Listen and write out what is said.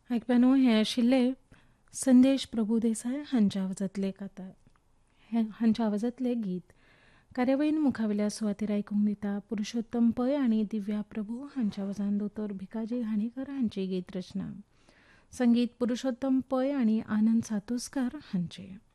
आयकप्यानो हे आशिल्ले संदेश प्रभुदेसाय हांच्या आवाजांतले कथा हांच्या आवाजांतले गीत. कार्यावळीन मुखावेल्या सुवातेर आयकूंक दिता पुरुषोत्तम पै आनी दिव्या प्रभू हांच्या आवाजान दोतोर भिकाजी घाणेकर हांची गीत रचना. संगीत पुरुषोत्तम पै आनी आनंद सातोसकार हांचे.